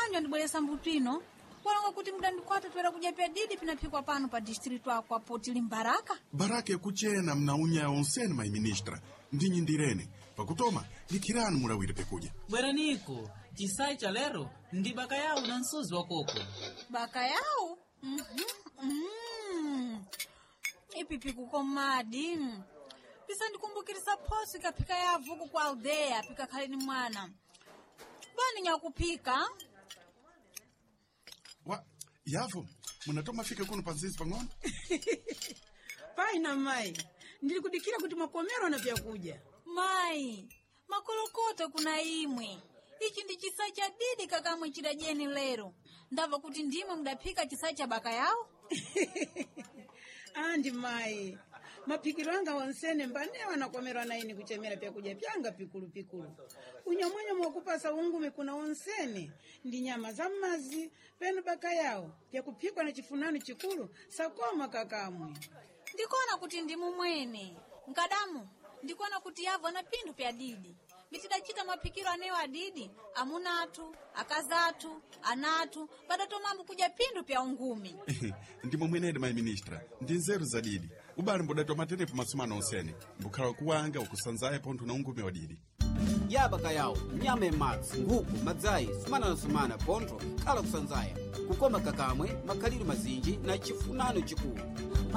bwanja ndibweresa mbutino. Walonga kuti mdandikwata twera kuja pya didi pinapikwa pano pa distritu akwa Potili Mbaraka. Baraka ekuchena mnaunya onsene mai ministra. Ndinyi ndirene. Pakutoma, nikirani murawire pekuja. Bweraniko, chisai cha lero, ndi baka yao na nsuzi wa koko. Baka yao? Ipipi kukomadi. Pisa ndikumbukirisa posi kapika ya vuku kwa aldeya, pika khalini mwana. Bani nyakupika? Yavo, munatoma fike kuno panzizi pang'ono? Paina mai, ndilikudikira kuti makomero na vyakuja. Mai, makolokota kuna imwe. Ichi ndi chisai cha didi kakamwe chidajeni lero. Ndava kuti ndimwe mdapika chisai cha baka yao? Andi mai, mapikiro anga wansene mbanewa na komerwa na ini kuchemera pya kuja pyanga pikulu. Unyamwenye mwakupasa ungume kuna wansene, ndi nyama za mazi, penu baka yao, pya kupikwa na chifunano chikulu, sakoma kakamwe. Ndikona kuti ndimu mwene. Nkadamu, ndikona kuti Yavo na pindu pya didi. Bitidachita mapikiro anewa didi, amunatu, akazatu, anatu, badato mambu kuja pindu pya ungumi. Ndimo mwenede mai ministra, ndi nzeru za didi. Ubali mbodato matenepu masumana onsene. Mbukhala kuwanga ukusanzaye pontu na ungumi wa didi. Ya baka yao, nyame matsi, nguku, madzai, sumana na sumana, ponto, kala kusanzaya. Kukoma kakamwe, makaliri mazinji na chifunano chikulu.